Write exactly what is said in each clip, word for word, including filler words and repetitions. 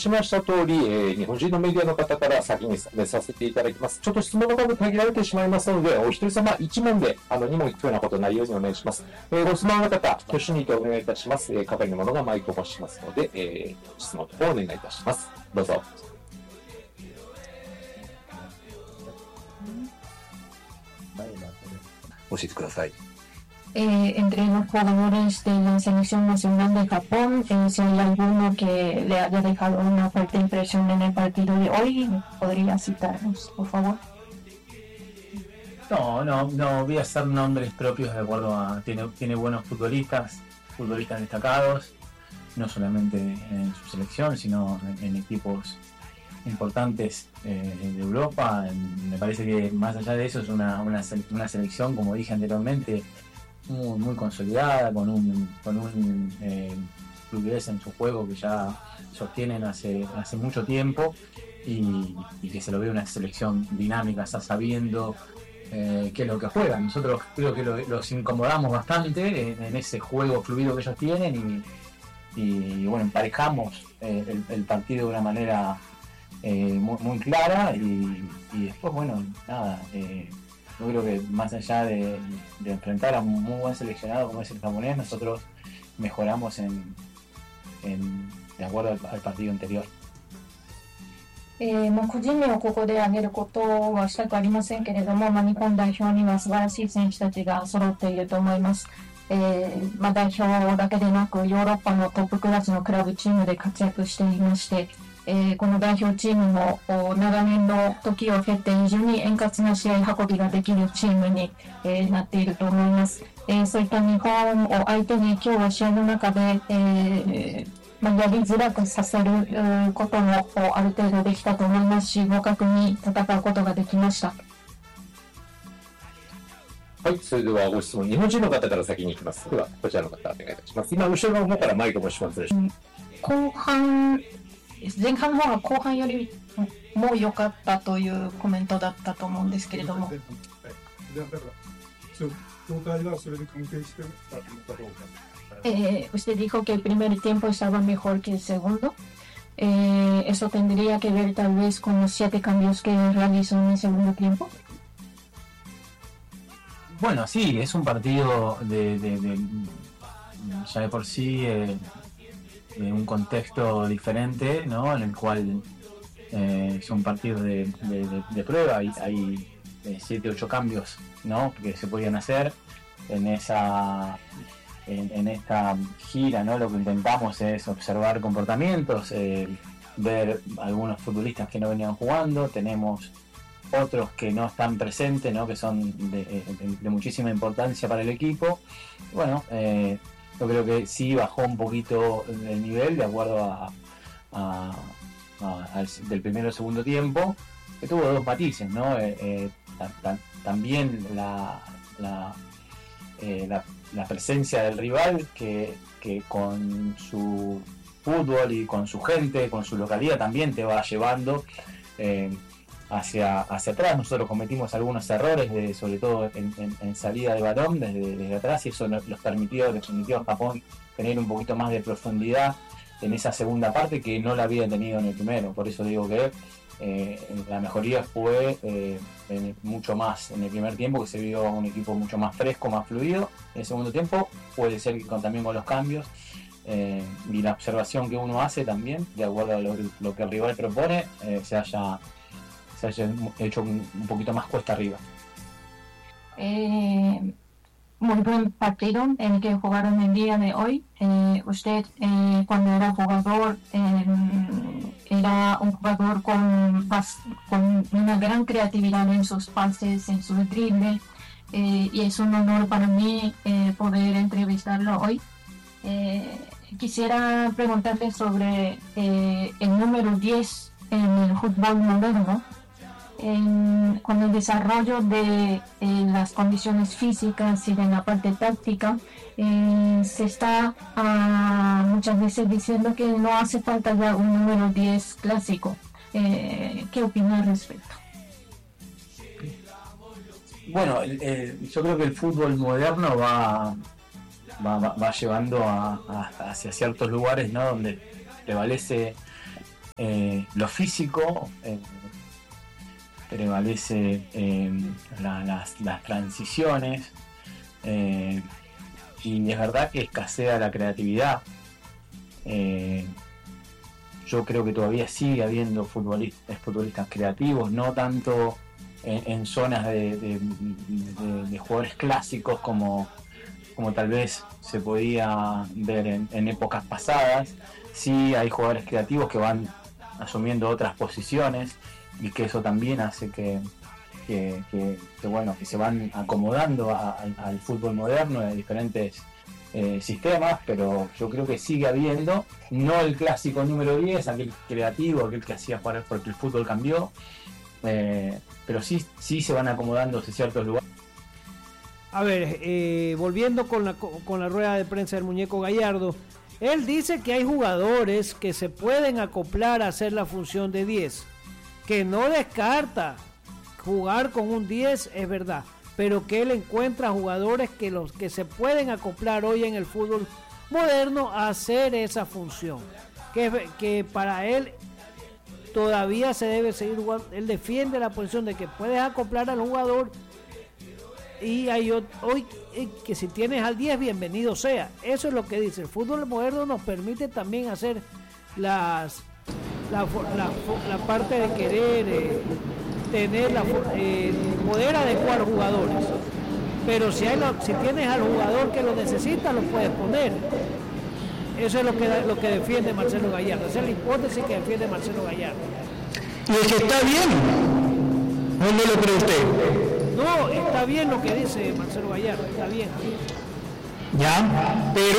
しました通り、えー、日本人のメディアの方から先に進めさせていただきます。ちょっと質問の数限られてしまいますので、お一人様いち問で、あの、に問聞くようなことないようにお願いします。えー、ご質問の方、挙手にてお願いいたします。えー、係の者がマイクを押しますので、えー、質問をお願いいたします。どうぞ。教えてください。 Eh, entre los jugadores de la selección nacional de Japón, eh, si hay alguno que le haya dejado una fuerte impresión en el partido de hoy, ¿podría citarnos, por favor? No, no, no voy a hacer nombres propios de acuerdo a... Tiene, tiene buenos futbolistas, futbolistas destacados, no solamente en su selección, sino en, en equipos importantes eh, de Europa. Me parece que más allá de eso es una, una, una selección, como dije anteriormente, muy, muy consolidada, con un, con un eh, fluidez en su juego que ya sostienen hace, hace mucho tiempo y, y que se lo ve una selección dinámica, está sabiendo eh, qué es lo que juegan. Nosotros creo que lo, los incomodamos bastante en, en ese juego fluido que ellos tienen y, y bueno, emparejamos eh, el, el partido de una manera eh, muy, muy clara y, y después, bueno, nada, eh, yo creo que más allá de, de enfrentar a un muy buen seleccionado como es el japonés, nosotros mejoramos en, en, de acuerdo al, al partido anterior. えーまあ、個人名をここで挙げることはしたくありませんけれども、まあ、日本代表には素晴らしい選手たちが揃っていると思います。えーまあ、代表だけでなくヨーロッパのトップクラスのクラブチームで活躍していまして、えー、この代表チームも長年の時を経て非常に円滑な試合運びができるチームに、えー、なっていると思います。えー、そういった日本を相手に今日は試合の中で、えーまあ、やりづらくさせることもある程度できたと思いますし、互角に戦うことができました。 はい、それではご質問、日本人の方から先に行きます。では、こちらの方、お願いいたします。今、後ろの方からマイクを押しますでしょうか。 後半、前半の方が後半よりも良かったというコメントだったと思うんですけれども。Eh, usted dijo que el primer tiempo estaba mejor que el segundo. Eh, ¿Eso tendría que ver tal vez con los siete cambios que realizó en el segundo tiempo? Bueno, sí, es un partido de, de, de ya de por sí eh, de un contexto diferente, ¿no? En el cual eh, es un partido de, de, de, de prueba. Hay, hay eh, siete, ocho cambios, ¿no? Que se podían hacer en esa en, en esta gira, ¿no? Lo que intentamos es observar comportamientos, eh, ver algunos futbolistas que no venían jugando, tenemos otros que no están presentes, ¿no? Que son de, de, de muchísima importancia para el equipo. Bueno, eh, yo creo que sí bajó un poquito el nivel de acuerdo a, a, a, al, del primero al segundo tiempo, que tuvo dos matices, ¿no? Eh, eh, ta, ta, también la, la, eh, la, la presencia del rival que, que con su fútbol y con su gente, con su localidad también te va llevando eh, hacia, hacia atrás. Nosotros cometimos algunos errores, de, sobre todo en, en, en salida de balón desde, desde atrás, y eso nos, nos permitió, les permitió a Japón tener un poquito más de profundidad en esa segunda parte que no la había tenido en el primero. Por eso digo que eh, la mejoría fue eh, en, mucho más en el primer tiempo, que se vio un equipo mucho más fresco, más fluido. En el segundo tiempo puede ser que con, también con los cambios eh, y la observación que uno hace también, de acuerdo a lo, lo que el rival propone, eh, se haya se haya hecho un, un poquito más cuesta arriba. Eh, muy buen partido en el que jugaron el día de hoy. Eh, usted eh, cuando era jugador eh, era un jugador con, con una gran creatividad en sus pases, en su drible, eh, y es un honor para mí eh, poder entrevistarlo hoy. Eh, quisiera preguntarle sobre eh, el número diez en el fútbol moderno. En, con el desarrollo de eh, las condiciones físicas y de la parte táctica, eh, se está uh, muchas veces diciendo que no hace falta ya un número diez clásico. Eh, ¿Qué opina al respecto? Bueno, eh, yo creo que el fútbol moderno va, va, va, va llevando a, a, hacia ciertos lugares, ¿no? Donde prevalece eh, lo físico, eh, prevalece eh, la, las, las transiciones, eh, y es verdad que escasea la creatividad. Eh, yo creo que todavía sigue habiendo futbolistas, futbolistas creativos, no tanto en, en zonas de, de, de, de jugadores clásicos como, como tal vez se podía ver en, en épocas pasadas. Sí hay jugadores creativos que van asumiendo otras posiciones y que eso también hace que, que, que, que bueno, que se van acomodando a, a, al fútbol moderno de diferentes eh, sistemas, pero yo creo que sigue habiendo, no el clásico número diez, aquel creativo, aquel que hacía jugar porque el fútbol cambió, eh, pero sí, sí se van acomodando en ciertos lugares. A ver, eh, volviendo con la, con la rueda de prensa del muñeco Gallardo, él dice que hay jugadores que se pueden acoplar a hacer la función de diez, que no descarta jugar con un diez, es verdad, pero que él encuentra jugadores que los que se pueden acoplar hoy en el fútbol moderno a hacer esa función, que, que para él todavía se debe seguir jugando. Él defiende la posición de que puedes acoplar al jugador y hay hoy que si tienes al diez, bienvenido sea. Eso es lo que dice. El fútbol moderno nos permite también hacer las la, la, la parte de querer eh, tener la eh, poder adecuar jugadores, pero si hay lo, si tienes al jugador que lo necesita, lo puedes poner. Eso es lo que lo que defiende Marcelo Gallardo. Esa es la hipótesis que defiende Marcelo Gallardo. Y es que está bien, ¿o no lo cree usted? No, está bien lo que dice Marcelo Gallardo, está bien. Ya, pero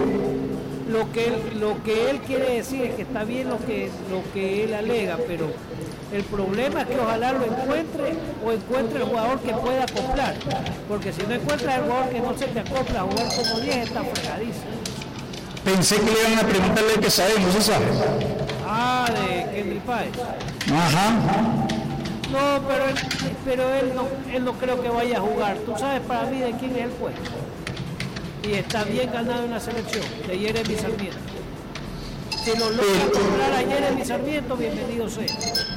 lo que él, lo que él quiere decir es que está bien lo que lo que él alega, pero el problema es que ojalá lo encuentre o encuentre el jugador que pueda acoplar, porque si no encuentra el jugador que no se te acopla a jugar como diez, está fregadísimo. Pensé que le iban a preguntarle el que sabe, no se sabe. Ah, de Kendrick Páez. Ajá. No, pero él, pero él no, él no creo que vaya a jugar. Tú sabes para mí de quién es el puesto. Y está bien ganado en la selección, de Jeremy Sarmiento. Si lo logra comprar a Jeremy Sarmiento, bienvenido sea.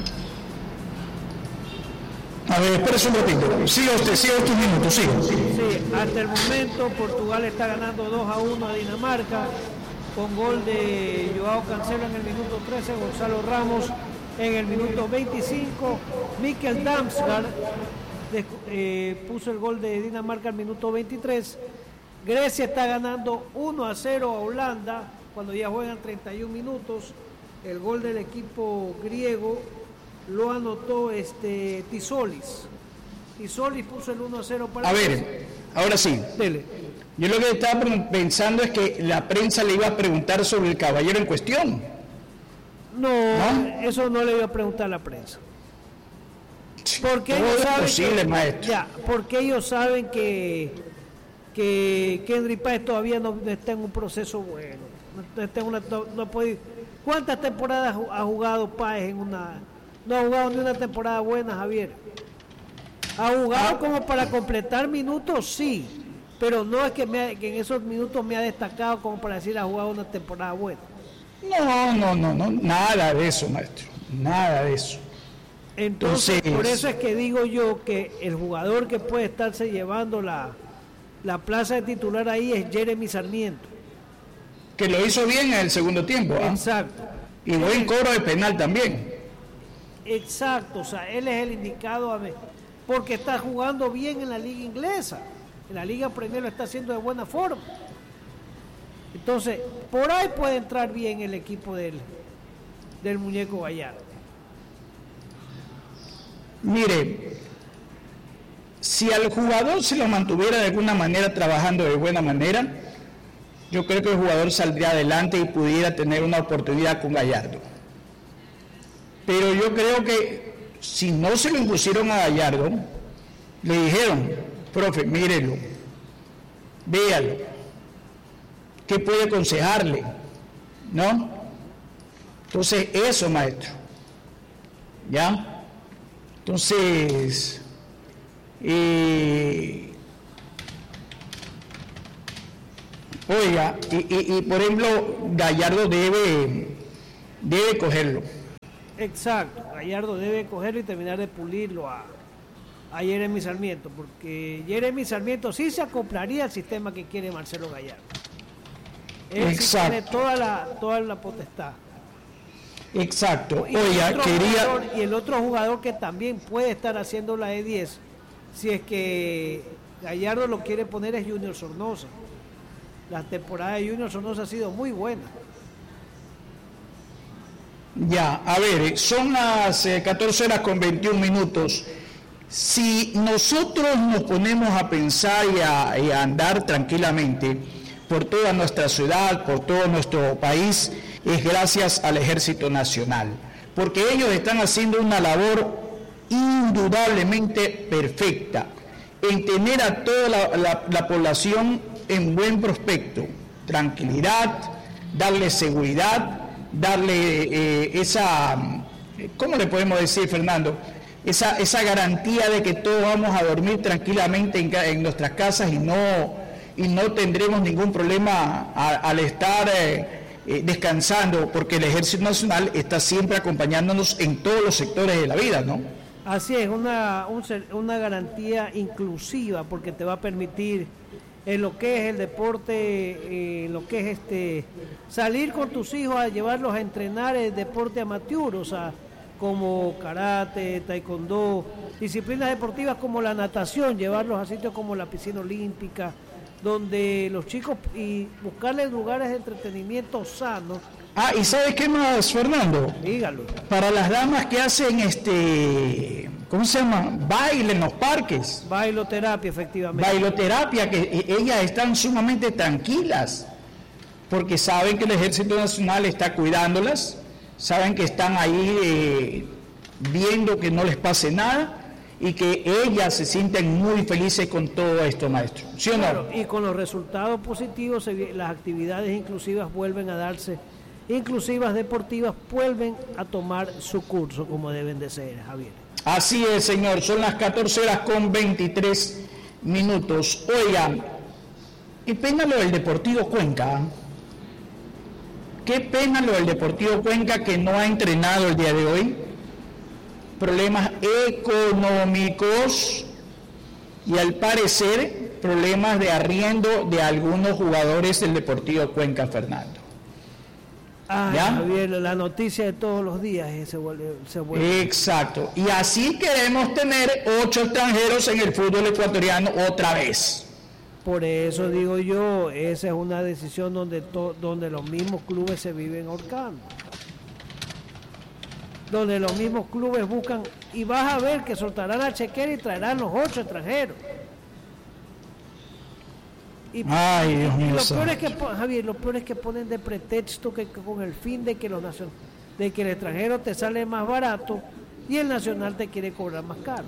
A ver, espérese un ratito. Siga usted, siga tus minutos, siga. Sí, hasta el momento Portugal está ganando dos a uno a Dinamarca, con gol de Joao Cancelo en el minuto trece, Gonzalo Ramos en el minuto veinticinco, Mikkel Damsgaard eh, puso el gol de Dinamarca al minuto veintitrés. Grecia está ganando uno a cero a Holanda cuando ya juegan treinta y un minutos. El gol del equipo griego lo anotó este Tisolis. Tisolis puso el uno a cero para... A ver, ahora sí. Dele. Yo lo que estaba pensando es que la prensa le iba a preguntar sobre el caballero en cuestión. No, ¿no? Eso no le iba a preguntar a la prensa. Porque Todo ellos es saben posible, que, maestro. Ya, porque ellos saben que que Kendrick Páez todavía no está en un proceso bueno. No, está en una, no, no puede, ¿cuántas temporadas ha jugado Páez en una? No ha jugado ni una temporada buena, Javier. Ha jugado ah. como para completar minutos, sí, pero no es que, me ha, que en esos minutos me ha destacado como para decir ha jugado una temporada buena. No, no, no, no, nada de eso, maestro, nada de eso. Entonces, Entonces, por eso es que digo yo que el jugador que puede estarse llevando la, la plaza de titular ahí es Jeremy Sarmiento. Que lo hizo bien en el segundo tiempo, ¿eh? Exacto. Y buen cobro de penal también. Exacto, o sea, él es el indicado a ver, porque está jugando bien en la liga inglesa. En la liga Premier lo está haciendo de buena forma. Entonces, por ahí puede entrar bien el equipo del, del muñeco Gallardo. Mire, si al jugador se lo mantuviera de alguna manera trabajando de buena manera, yo creo que el jugador saldría adelante y pudiera tener una oportunidad con Gallardo. Pero yo creo que si no se lo impusieron a Gallardo, le dijeron, profe, mírelo, véalo, ¿qué puede aconsejarle? ¿No? Entonces, eso, maestro. ¿Ya? Entonces, eh, oiga, y, y, y por ejemplo, Gallardo debe, debe cogerlo. Exacto, Gallardo debe cogerlo y terminar de pulirlo a, a Jeremy Sarmiento, porque Jeremy Sarmiento sí se acoplaría al sistema que quiere Marcelo Gallardo. Él sí tiene toda la, toda la potestad. Exacto. Y Oiga, el quería... jugador, y el otro jugador que también puede estar haciendo la E diez, si es que Gallardo lo quiere poner, es Junior Sornosa. La temporada de Junior Sornosa ha sido muy buena. Ya, a ver, son las eh, catorce horas con veintiún minutos. Si nosotros nos ponemos a pensar y a, y a andar tranquilamente por toda nuestra ciudad, por todo nuestro país, es gracias al Ejército Nacional, porque ellos están haciendo una labor indudablemente perfecta en tener a toda la, la, la población en buen prospecto, tranquilidad, darle seguridad, darle eh, esa, ¿cómo le podemos decir, Fernando? Esa, esa garantía de que todos vamos a dormir tranquilamente en, en nuestras casas y no, y no tendremos ningún problema a, al estar eh, eh, descansando, porque el Ejército Nacional está siempre acompañándonos en todos los sectores de la vida, ¿no? Así es, una, un, una garantía inclusiva, porque te va a permitir en lo que es el deporte, eh, en lo que es este salir con tus hijos a llevarlos a entrenar el deporte amateur, o sea, como karate, taekwondo, disciplinas deportivas como la natación, llevarlos a sitios como la piscina olímpica, donde los chicos, y buscarles lugares de entretenimiento sanos. Ah, ¿y sabes qué más, Fernando? Dígalo. Para las damas que hacen este, ¿cómo se llama? Baile en los parques. Bailoterapia, efectivamente. Bailoterapia, que ellas están sumamente tranquilas, porque saben que el Ejército Nacional está cuidándolas, saben que están ahí eh, viendo que no les pase nada y que ellas se sienten muy felices con todo esto, maestro. ¿Sí o no? Claro, y con los resultados positivos, se, las actividades inclusivas vuelven a darse, inclusivas deportivas vuelven a tomar su curso como deben de ser, Javier. Así es, señor, son las catorce horas con veintitrés minutos. Oigan, qué pena lo del Deportivo Cuenca. Qué pena lo del Deportivo Cuenca, que no ha entrenado el día de hoy. Problemas económicos y al parecer problemas de arriendo de algunos jugadores del Deportivo Cuenca, Fernando. Ah, ¿Ya? Javier, la noticia de todos los días eh, se vuelve, se vuelve. Exacto. Y así queremos tener ocho extranjeros en el fútbol ecuatoriano otra vez. Por eso digo yo, esa es una decisión donde to, donde los mismos clubes se viven ahorcando. Donde los mismos clubes buscan, y vas a ver que soltarán a Chequera y traerán los ocho extranjeros. Y, Ay, Dios mío. y lo peor es que, Javier, lo peor es que ponen de pretexto que, que con el fin de que los nacion, de que el extranjero te sale más barato y el nacional te quiere cobrar más caro.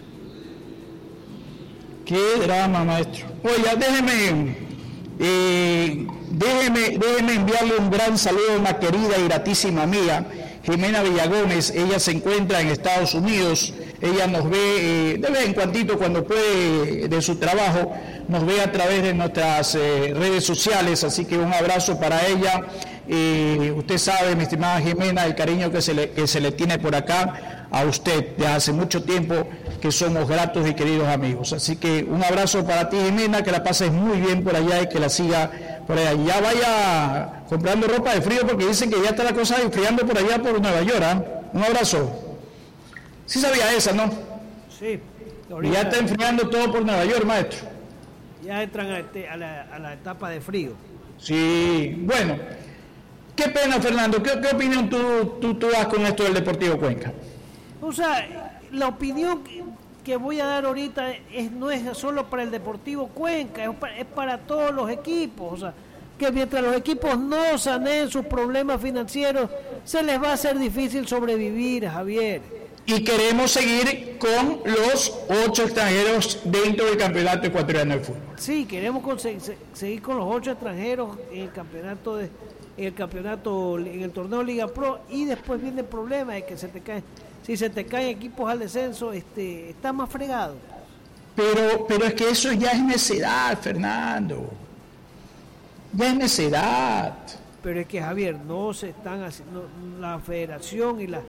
Qué drama, maestro. Oiga, déjeme, eh, déjeme, déjeme enviarle un gran saludo a una querida y gratísima amiga, Jimena Villagómez. Ella se encuentra en Estados Unidos. Ella nos ve eh, de vez en cuantito, cuando puede, de su trabajo, nos ve a través de nuestras eh, redes sociales, así que un abrazo para ella. Eh, usted sabe, mi estimada Jimena, el cariño que se, le, que se le tiene por acá a usted. Desde hace mucho tiempo que somos gratos y queridos amigos. Así que un abrazo para ti, Jimena, que la pases muy bien por allá y que la siga por allá. Y ya vaya comprando ropa de frío, porque dicen que ya está la cosa enfriando por allá por Nueva York. ¿eh? Un abrazo. Sí sabía esa, ¿no? Sí. Y ya está enfriando todo por Nueva York, maestro. Ya entran a, este, a, la, a la etapa de frío. Sí, bueno. Qué pena, Fernando. ¿Qué, qué opinión tú, tú, tú das con esto del Deportivo Cuenca? O sea, la opinión que, que voy a dar ahorita es, no es solo para el Deportivo Cuenca, es para, es para todos los equipos. O sea, que mientras los equipos no saneen sus problemas financieros, se les va a hacer difícil sobrevivir, Javier. Y queremos seguir con los ocho extranjeros dentro del campeonato ecuatoriano de fútbol. Sí, queremos con, se, seguir con los ocho extranjeros en el campeonato de, en el campeonato, en el torneo Liga Pro, y después viene el problema de que se te caen, si se te caen equipos al descenso, este, está más fregado. Pero, pero es que eso ya es necedad, Fernando. Ya es necedad. Pero es que, Javier, no se están haciendo, la federación y la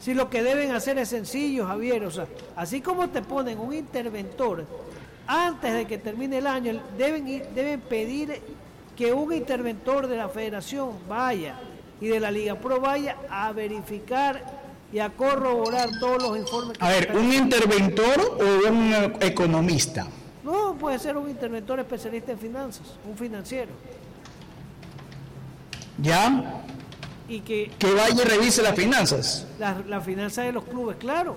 Si lo que deben hacer es sencillo, Javier, o sea, así como te ponen un interventor antes de que termine el año, deben ir, deben pedir que un interventor de la federación vaya y de la Liga Pro vaya a verificar y a corroborar todos los informes. Que a ver, ¿un interventor o un economista? No, puede ser un interventor especialista en finanzas, un financiero. ¿Ya? Y que, que vaya y revise las finanzas. La, la finanza de los clubes, claro.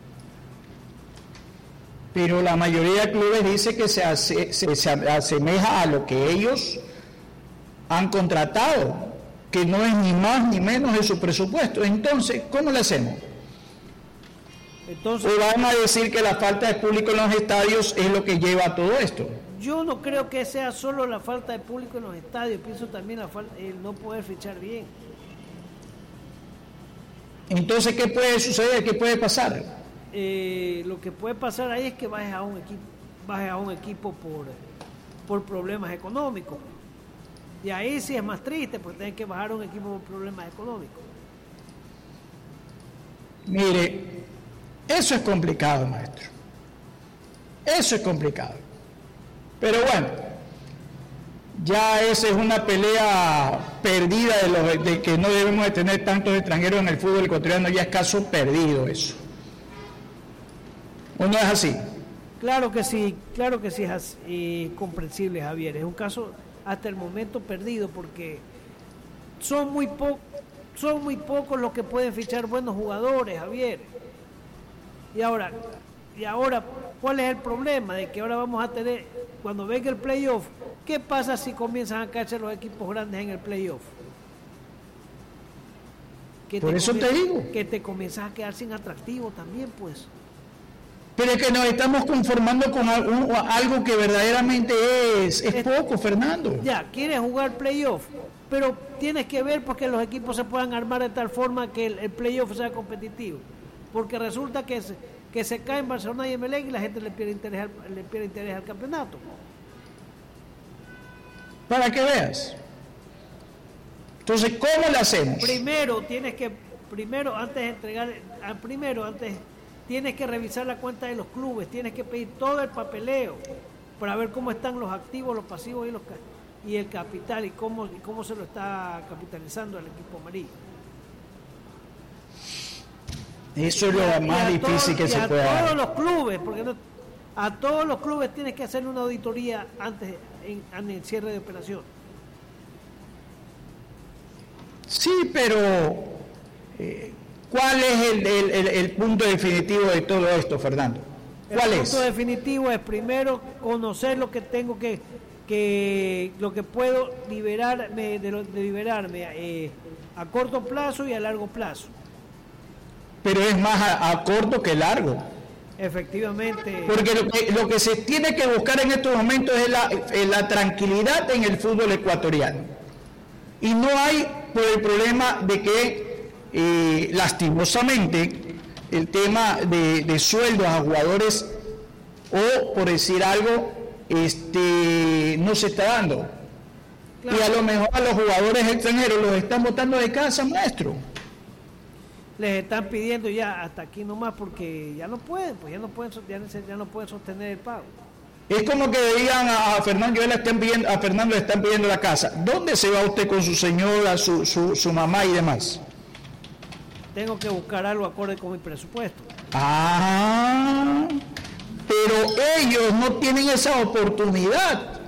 Pero la mayoría de clubes dice que se, hace, se, se asemeja a lo que ellos han contratado, que no es ni más ni menos de su presupuesto. Entonces, ¿cómo le hacemos? Entonces, ¿O van a decir que la falta de público en los estadios es lo que lleva a todo esto? Yo no creo que sea solo la falta de público en los estadios, pienso también la falta, el no poder fichar bien. Entonces, ¿qué puede suceder? ¿Qué puede pasar? Eh, lo que puede pasar ahí es que bajes a un equipo, bajes a un equipo por, por problemas económicos. Y ahí sí es más triste, porque tienen que bajar a un equipo por problemas económicos. Mire, eso es complicado, maestro. Eso es complicado. Pero bueno, ya esa es una pelea perdida de, los, de que no debemos de tener tantos extranjeros en el fútbol ecuatoriano, ya es caso perdido eso. ¿O no es así? Claro que sí, claro que sí es así, y comprensible, Javier. Es un caso hasta el momento perdido porque son muy pocos, son muy pocos los que pueden fichar buenos jugadores, Javier. Y ahora, y ahora, ¿cuál es el problema? De que ahora vamos a tener, cuando venga el playoff, ¿qué pasa si comienzan a caerse los equipos grandes en el playoff? Que Por te eso te digo. Que te comienzas a quedar sin atractivo también, pues. Pero es que nos estamos conformando con algo, algo que verdaderamente es, es poco, Fernando. Ya, quieres jugar playoff, pero tienes que ver porque los equipos se puedan armar de tal forma que el, el playoff sea competitivo. Porque resulta que se, que se cae en Barcelona y Emelec y la gente le pierde interés al, le pierde interés al campeonato. Para que veas. Entonces, ¿cómo lo hacemos? Primero tienes que, primero antes de entregar, primero antes tienes que revisar la cuenta de los clubes, tienes que pedir todo el papeleo para ver cómo están los activos, los pasivos y los y el capital y cómo y cómo se lo está capitalizando el equipo amarillo. Eso es lo más difícil que se puede hacer. A todos los clubes, porque no, a todos los clubes tienes que hacer una auditoría antes en, en el cierre de operación. Sí, pero eh, ¿cuál es el, el, el, el punto definitivo de todo esto, Fernando? ¿Cuál el es? punto definitivo es primero conocer lo que tengo que, que lo que puedo liberarme de, lo, de liberarme eh, a corto plazo y a largo plazo. Pero es más a, a corto que largo. Efectivamente. Porque lo que, lo que se tiene que buscar en estos momentos es la, es la tranquilidad en el fútbol ecuatoriano. Y no hay por el problema de que, eh, lastimosamente, el tema de, de sueldos a jugadores, o por decir algo, este no se está dando. Claro. Y a lo mejor a los jugadores extranjeros los están botando de casa, maestro. Les están pidiendo ya hasta aquí nomás porque ya no pueden, pues ya no pueden, ya, ya no pueden sostener el pago. Es como que digan a, a Fernando, le están pidiendo, a Fernando le están pidiendo la casa. ¿Dónde se va usted con su señora, su, su, su mamá y demás? Tengo que buscar algo acorde con mi presupuesto. Ah, pero ellos no tienen esa oportunidad.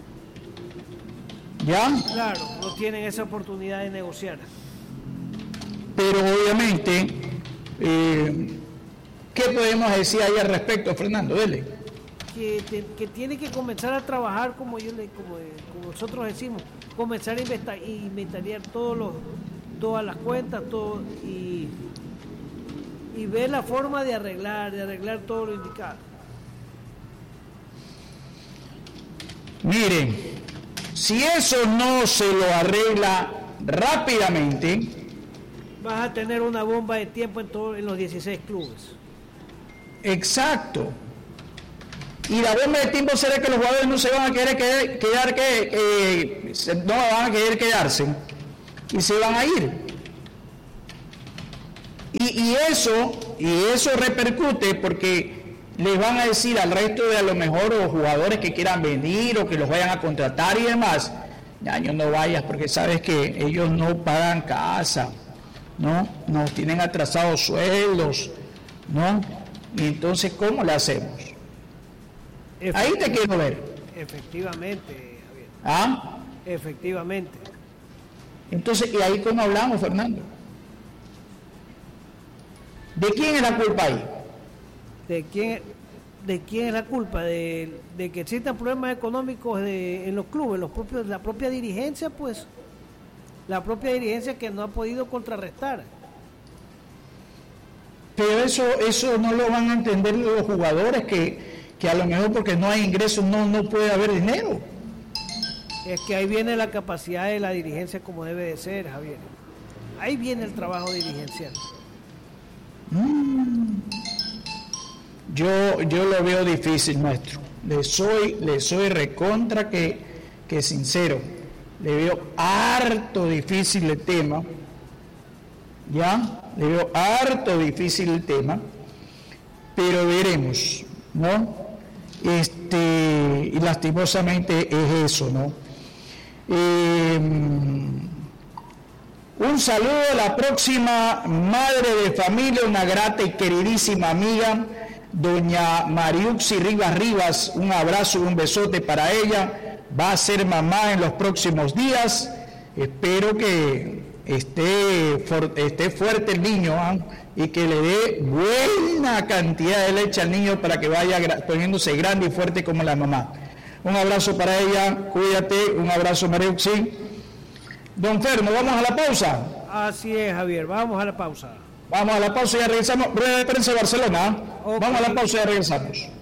¿Ya? Claro, no tienen esa oportunidad de negociar. Pero obviamente, eh, ¿qué podemos decir ahí al respecto, Fernando? Dele. Que, te, que tiene que comenzar a trabajar como yo le, como, como nosotros decimos, comenzar a inventa, inventariar todos los, todas las cuentas, todo y, y ver la forma de arreglar, de arreglar todo lo indicado. Miren, si eso no se lo arregla rápidamente, vas a tener una bomba de tiempo en todo, en los dieciséis clubes. Exacto. Y la bomba de tiempo será que los jugadores no se van a querer quedar, quedar que eh, no van a querer quedarse y se van a ir. Y Y, y eso, y eso repercute porque les van a decir al resto de a lo mejor los jugadores que quieran venir o que los vayan a contratar y demás, año no vayas porque sabes que ellos no pagan casa, ¿no? Nos tienen atrasados sueldos, ¿no? Y entonces, ¿cómo le hacemos? Ahí te quiero ver. Efectivamente, Javier. ¿Ah? Efectivamente. Entonces, ¿y ahí cómo hablamos, Fernando? ¿De quién es la culpa ahí? ¿De quién, de quién es la culpa? De, de que existan problemas económicos de, en los clubes, los propios, la propia dirigencia, pues. La propia dirigencia que no ha podido contrarrestar. Pero eso, eso no lo van a entender los jugadores, que, que a lo mejor porque no hay ingresos no, no puede haber dinero. Es que ahí viene la capacidad de la dirigencia como debe de ser, Javier. Ahí viene el trabajo dirigencial. Mm. Yo, yo lo veo difícil, maestro. Le soy, le soy recontra que, que sincero. Le veo harto difícil el tema. ¿Ya? Le veo harto difícil el tema. Pero veremos, ¿no? Este, y lastimosamente es eso, ¿no? Eh, un saludo a la próxima madre de familia, una grata y queridísima amiga, doña Mariuxi Rivas Rivas. Un abrazo y un besote para ella. Va a ser mamá en los próximos días. Espero que esté, for, esté fuerte el niño, ¿eh? Y que le dé buena cantidad de leche al niño para que vaya poniéndose grande y fuerte como la mamá. Un abrazo para ella, cuídate, un abrazo Mariuxi. Don Fer, ¿nos vamos a la pausa? Así es, Javier, vamos a la pausa. Vamos a la pausa y ya regresamos. Rueda de prensa de Barcelona. ¿Eh? Okay. Vamos a la pausa y ya regresamos.